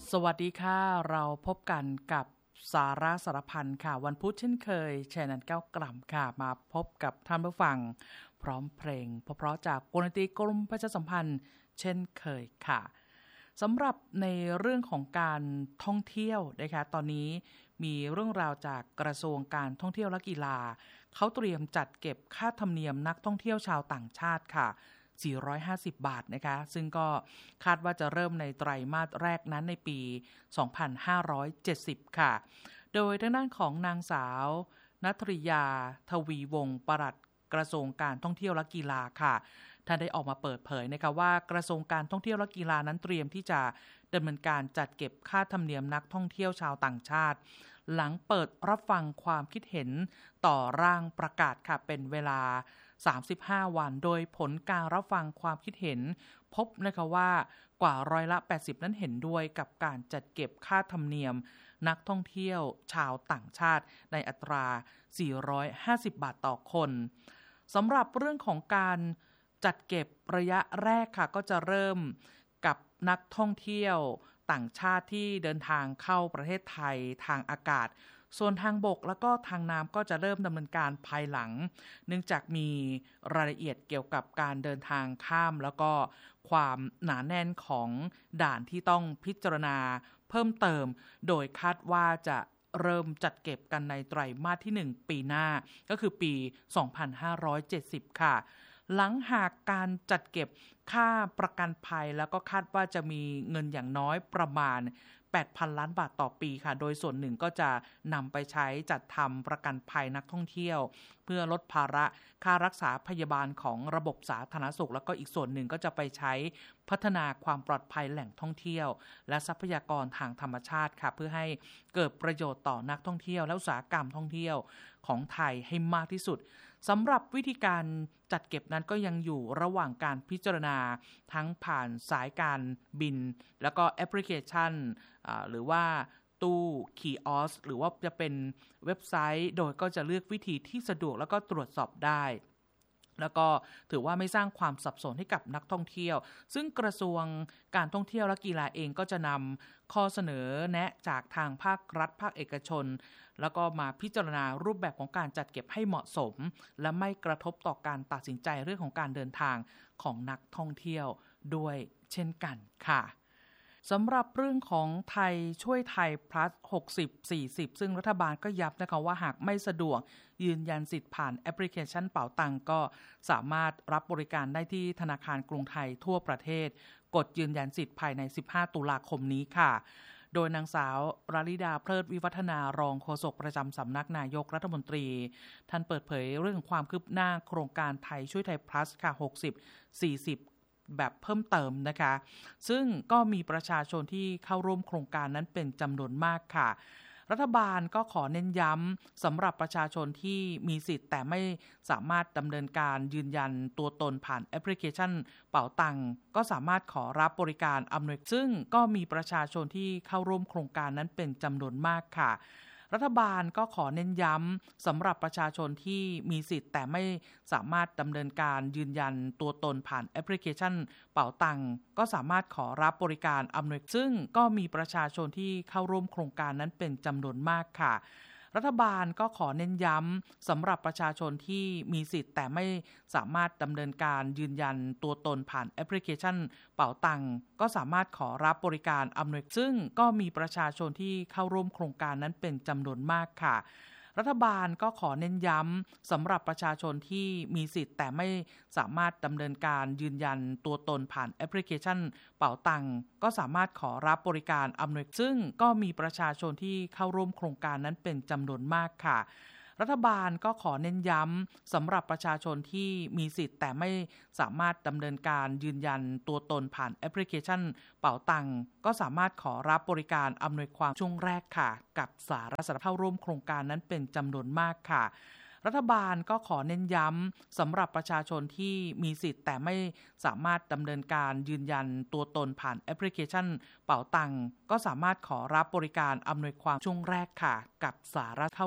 สวัสดีค่ะเราพบกันกับสาระสารพันค่ะวันพุธเช่นเคยแชร์นัน9 กรัมค่ะมาพบกับท่านผู้ฟังพร้อมเพลงเพราะๆจากวงดนตรีกรมประชาสัมพันธ์เช่นเคยค่ะสำหรับในเรื่องของการท่องเที่ยวนะคะตอนนี้มีเรื่องราวจากกระทรวงการท่องเที่ยวและกีฬาเขาเตรียมจัดเก็บค่าธรรมเนียมนักท่องเที่ยวชาวต่างชาติค่ะ450 บาทนะคะซึ่งก็คาดว่าจะเริ่มในไตรมาสแรกนั้นในปี 2570 ค่ะโดยทางด้านของนางสาวณัฐริยาทวีวงศ์ปลัดกระทรวงการท่องเที่ยวและกีฬาค่ะท่านได้ออกมาเปิดเผยนะคะว่ากระทรวงการท่องเที่ยวและกีฬานั้นเตรียมที่จะดำเนินการจัดเก็บค่าธรรมเนียมนักท่องเที่ยวชาวต่างชาติหลังเปิดรับฟังความคิดเห็นต่อร่างประกาศค่ะเป็นเวลา35 วันโดยผลการรับฟังความคิดเห็นพบนะคะว่ากว่า80%นั้นเห็นด้วยกับการจัดเก็บค่าธรรมเนียมนักท่องเที่ยวชาวต่างชาติในอัตรา450 บาทต่อคนสำหรับเรื่องของการจัดเก็บระยะแรกค่ะก็จะเริ่มกับนักท่องเที่ยวต่างชาติที่เดินทางเข้าประเทศไทยทางอากาศส่วนทางบกแล้วก็ทางน้ำก็จะเริ่มดำเนินการภายหลังเนื่องจากมีรายละเอียดเกี่ยวกับการเดินทางข้ามแล้วก็ความหนาแน่นของด่านที่ต้องพิจารณาเพิ่มเติมโดยคาดว่าจะเริ่มจัดเก็บกันในไตรมาสที่1ปีหน้าก็คือปี2570ค่ะหลังหากการจัดเก็บค่าประกันภัยแล้วก็คาดว่าจะมีเงินอย่างน้อยประมาณ8,000 ล้านบาทต่อปีค่ะโดยส่วนหนึ่งก็จะนำไปใช้จัดทำประกันภัยนักท่องเที่ยวเพื่อลดภาระค่ารักษาพยาบาลของระบบสาธารณสุขแล้วก็อีกส่วนหนึ่งก็จะไปใช้พัฒนาความปลอดภัยแหล่งท่องเที่ยวและทรัพยากรทางธรรมชาติค่ะเพื่อให้เกิดประโยชน์ต่อนักท่องเที่ยวและอุตสาหกรรมท่องเที่ยวของไทยให้มากที่สุดสำหรับวิธีการจัดเก็บนั้นก็ยังอยู่ระหว่างการพิจารณาทั้งผ่านสายการบินแล้วก็แอปพลิเคชันหรือว่าตู้คีออสหรือว่าจะเป็นเว็บไซต์โดยก็จะเลือกวิธีที่สะดวกแล้วก็ตรวจสอบได้แล้วก็ถือว่าไม่สร้างความสับสนให้กับนักท่องเที่ยวซึ่งกระทรวงการท่องเที่ยวและกีฬาเองก็จะนำข้อเสนอแนะจากทางภาครัฐภาคเอกชนแล้วก็มาพิจารณารูปแบบของการจัดเก็บให้เหมาะสมและไม่กระทบต่อการตัดสินใจเรื่องของการเดินทางของนักท่องเที่ยวด้วยเช่นกันค่ะสำหรับเรื่องของไทยช่วยไทย plus 60-40ซึ่งรัฐบาลก็ย้ำนะคะว่าหากไม่สะดวกยืนยันสิทธิ์ผ่านแอปพลิเคชันเป๋าตังก็สามารถรับบริการได้ที่ธนาคารกรุงไทยทั่วประเทศกดยืนยันสิทธิ์ภายใน15 ตุลาคมนี้ค่ะโดยนางสาวราลิดาเพลิดวิวัฒนารองโฆษกประจำสำนักนายกรัฐมนตรีท่านเปิดเผยเรื่องความคืบหน้าโครงการไทยช่วยไทย plus ค่ะ60-40แบบเพิ่มเติมนะคะซึ่งก็มีประชาชนที่เข้าร่วมโครงการนั้นเป็นจำนวนมากค่ะรัฐบาลก็ขอเน้นย้ำสำหรับประชาชนที่มีสิทธิ์แต่ไม่สามารถดำเนินการยืนยันตัวตนผ่านแอปพลิเคชันเป๋าตังก็สามารถขอรับบริการอำนวยซึ่งก็มีประชาชนที่เข้าร่วมโครงการนั้นเป็นจำนวนมากค่ะรัฐบาลก็ขอเน้นย้ำสำหรับประชาชนที่มีสิทธิ์แต่ไม่สามารถดำเนินการยืนยันตัวตนผ่านแอปพลิเคชันเป๋าตังก็สามารถขอรับบริการอำนวยซึ่งก็มีประชาชนที่เข้าร่วมโครงการนั้นเป็นจำนวนมากค่ะรัฐบาลก็ขอเน้นย้ำสำหรับประชาชนที่มีสิทธิ์แต่ไม่สามารถดำเนินการยืนยันตัวตนผ่านแอปพลิเคชันเป๋าตังก็สามารถขอรับบริการอำนวยซึ่งก็มีประชาชนที่เข้าร่วมโครงการนั้นเป็นจำนวนมากค่ะรัฐบาลก็ขอเน้นย้ำสำหรับประชาชนที่มีสิทธิ์แต่ไม่สามารถดำเนินการยืนยันตัวตนผ่านแอปพลิเคชันเป๋าตังก็สามารถขอรับบริการอำนวยซึ่งก็มีประชาชนที่เข้าร่วมโครงการนั้นเป็นจำนวนมากค่ะรัฐบาลก็ขอเน้นย้ำสำหรับประชาชนที่มีสิทธิ์แต่ไม่สามารถดำเนินการยืนยันตัวตนผ่านแอปพลิเคชันเป๋าตังก็สามารถขอรับบริการอำนวยความช่วงแรกค่ะกับสาระเข้าร่วมโครงการนั้นเป็นจำนวนมากค่ะรัฐบาลก็ขอเน้นย้ำสำหรับประชาชนที่มีสิทธิ์แต่ไม่สามารถดำเนินการยืนยันตัวตนผ่านแอปพลิเคชันเป๋าตังก็สามารถขอรับบริการอำนวยความช่วงแรกค่ะกับสาระเข้า